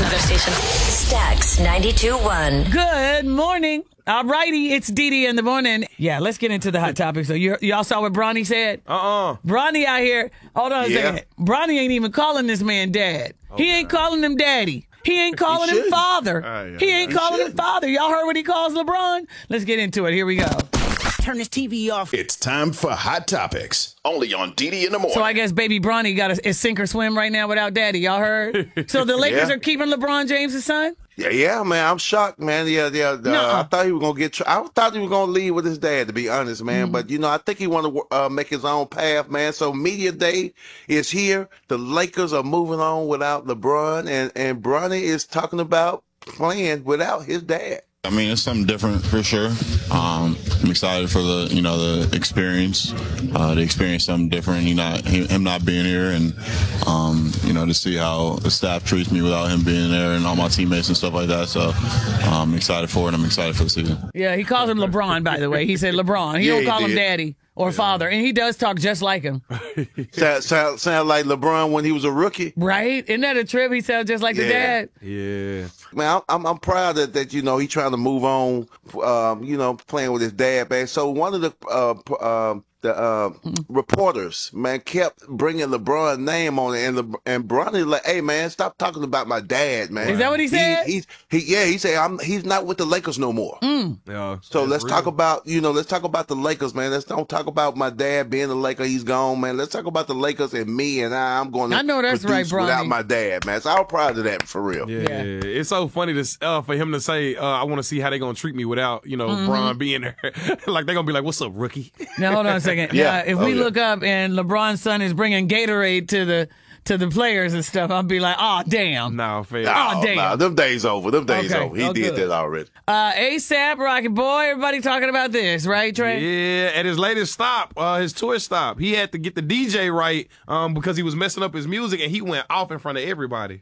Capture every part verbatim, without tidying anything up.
radio station. Stax ninety-two point one. Good morning. All righty, it's Dee Dee in the morning. Yeah, let's get into the hot topic. So you, y'all saw what Bronny said? Uh-uh. Bronny out here. Hold on a Yeah. second. Bronny ain't even calling this man dad. Oh, he ain't God. calling him daddy. He ain't calling He him should. father. Uh, yeah, he yeah. ain't He calling him should. father. Y'all heard what he calls LeBron? Let's get into it. Here we go. Turn this T V off. It's time for Hot Topics, only on Dee Dee in the morning. So I guess baby Bronny got a, a sink or swim right now without daddy. Y'all heard? So the Lakers Yeah. are keeping LeBron James' son? Yeah, yeah, man. I'm shocked, man. Yeah, yeah. Uh, Nuh-uh. I thought he was gonna get. Tra- I thought he was gonna leave with his dad, to be honest, man. Mm-hmm. But you know, I think he want to uh, make his own path, man. So media day is here. The Lakers are moving on without LeBron, and and Bronny is talking about playing without his dad. I mean, it's something different for sure. Um, I'm excited for the, you know, the experience, uh, to experience something different. He not, him not being here, and um, you know, to see how the staff treats me without him being there, and all my teammates and stuff like that. So I'm excited for it. I'm excited for the season. Yeah, he calls him LeBron, by the way. He said LeBron. He Yeah, don't he call him did. daddy or father. And he does talk just like him. Sound, sound, sound like LeBron when he was a rookie. Right? Isn't that a trip? He sounds just like the Yeah. dad. Yeah. Man, I'm I'm proud that, that you know he's trying to move on, um, you know, playing with his dad, man. So one of the uh, p- um the uh, reporters, man, kept bringing LeBron's name on it, and Le- and Bronny like, hey, man, stop talking about my dad, man. Is that what he said? He, he's he yeah, he said I'm he's not with the Lakers no more. Yeah. So that's let's real. talk about, you know, let's talk about the Lakers, man. Let's don't talk about my dad being a Laker. He's gone, man. Let's talk about the Lakers and me and I. I'm going to I know that's right, produce without Bronny. my dad, man. So I'm proud of that for real. Yeah, Yeah. it's so funny to uh, for him to say, uh, "I want to see how they gonna treat me without you know Mm-hmm. Bron being there." Like they gonna be like, "What's up, rookie?" Now, hold on a second. Yeah. Now, if Oh, we yeah. look up and LeBron's son is bringing Gatorade to the to the players and stuff, I'll be like, oh, damn. Nah, fair. Oh, damn. Nah, them days over. Them days Okay. over. He Oh, did good. that already. Uh, ASAP, Rocket Boy, everybody talking about this, right, Trey? Yeah, at his latest stop, uh, his tour stop, he had to get the D J right um, because he was messing up his music, and he went off in front of everybody.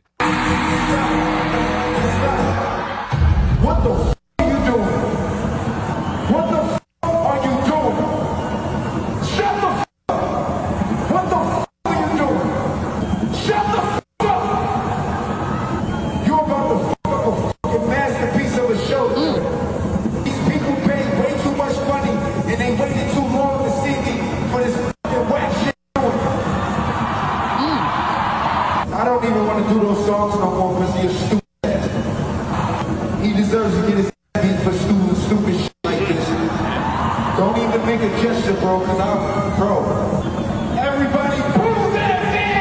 What the f are you doing? What the f are you doing? Shut the f up! What the f are you doing? Shut the f up! You're about to f up a fucking masterpiece of a show. These people paid way too much money and they waited too long to see me for this fucking whack shit. I don't even want to do those songs no more because you're stupid. He deserves to get his ass beat for stupid, stupid shit like this. Don't even make a gesture, bro, because I'm, bro. Everybody, prove that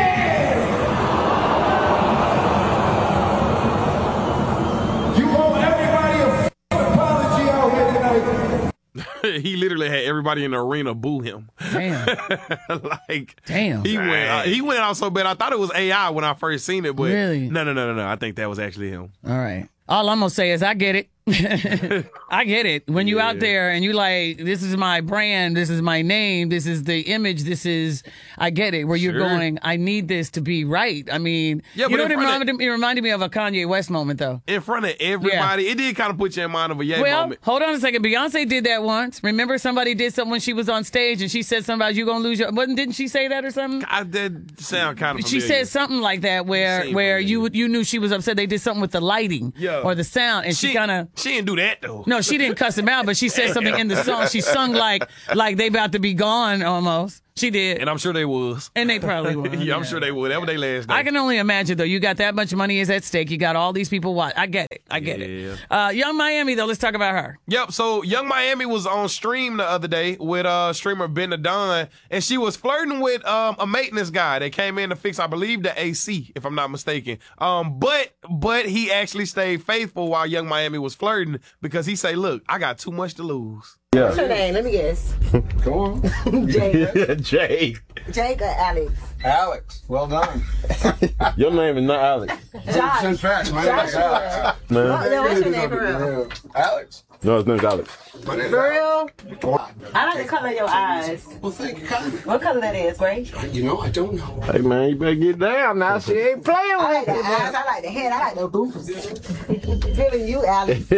man! You owe everybody a f***ing apology out here tonight. He literally had everybody in the arena boo him. Damn. like, Damn. he went, uh, he went out so bad. I thought it was A I when I first seen it, but Really? no, no, no, no, no. I think that was actually him. All right. All I'm going to say is I get it. I get it. When you out there and you like, this is my brand, this is my name, this is the image, this is, I get it. Where you're Sure. going, I need this to be right. I mean, Yeah, you but know in what it front of- reminded, it reminded me of a Kanye West moment, though. In front of everybody, it did kind of put you in mind of a Ye Well, moment. hold on a second. Beyonce did that once. Remember, somebody did something when she was on stage and she said something about you gonna lose your. Wasn't didn't she say that or something? I did sound kind of She familiar. said something like that where Seemed where familiar. you you knew she was upset. They did something with the lighting Yeah. or the sound, and she, she kind of. she didn't do that though. No, she didn't cuss him out, but she said something in the song. She sung like like they about to be gone almost. She did, And I'm sure they was. and they probably would. yeah, I'm sure they would. That was their last day. I can only imagine, though. You got that much money is at stake. You got all these people watch. I get it. I get Yeah. it. Uh, Young Miami, though. Let's talk about her. Yep. So Young Miami was on stream the other day with uh streamer Ben Adon, and she was flirting with um a maintenance guy that came in to fix, I believe, the A C, if I'm not mistaken. Um, but but he actually stayed faithful while Young Miami was flirting because he say, "Look, I got too much to lose." What's your name? Let me guess. Go on. Jake. Jay. Jake or Alex? Alex, well done. Your name is not Alex. Josh. Send facts, man. Joshua. Man. Oh, no, what's your name for real? Alex. No, his name's Alex. My name's For Alex. real? I like the color of your eyes. Well, thank you kindly. What color that is, Gray? You know, I don't know. Hey, man, you better get down now. She ain't playing I like with the eyes. I like the head. I like the boots. Feeling you, Alex.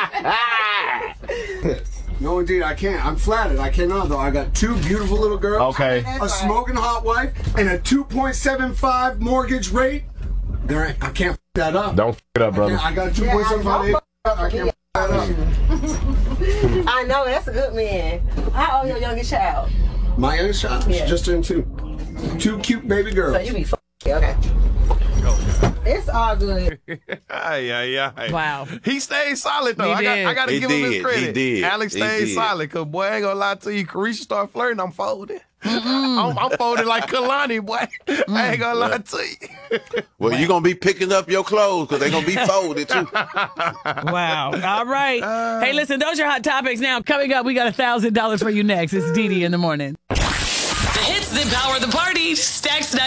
No, indeed, I can't. I'm flattered. I cannot, though. I got two beautiful little girls. Okay. That's A right. smoking hot wife and a two point seven five mortgage rate. There, ain't- I can't that up. Don't f it up, brother. I got two point seven five. I can't f that up. I know, that's a good man. How old your youngest child? My youngest child? Yeah. She just turned two. Two cute baby girls. So you be f- okay. It's all good. Ay, ay, ay. Wow. He stayed solid though. He I got did. I gotta He give him did. his He credit. did. Alex He stayed did. solid, cause boy, I ain't gonna lie to you. Carisha start flirting, I'm folding. I'm, I'm folded like Kalani, boy. I ain't gonna lie to you. Well, you're going to be picking up your clothes because they're going to be folded, too. Wow. All right. Hey, listen, those are hot topics now. Coming up, we got one thousand dollars for you next. It's Dee Dee in the morning. The hits that power the party. Stacks